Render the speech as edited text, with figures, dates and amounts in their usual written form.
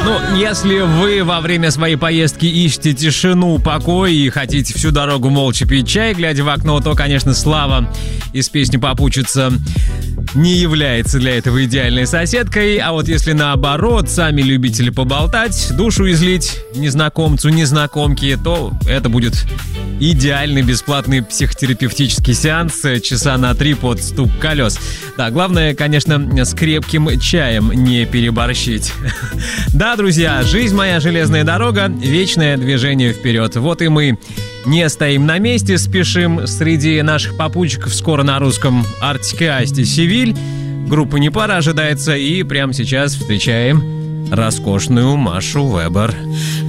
Если вы во время своей поездки ищете тишину, покой и хотите всю дорогу молча пить чай, глядя в окно, то, конечно, Слава из песни «Попутчица» не является для этого идеальной соседкой. А вот если наоборот, сами любители поболтать, душу излить незнакомцу, незнакомке, то это будет идеальный бесплатный психотерапевтический сеанс часа на 3 под стук колес. Да, главное, конечно, с крепким чаем не переборщить. Да, друзья, жизнь моя железная дорога, вечное движение вперед. Вот и мы не стоим на месте, спешим. Среди наших попутчиков скоро на русском Артик и Асти Севиль. Группа «Непара» ожидается, и прямо сейчас встречаем роскошную Машу Вебер.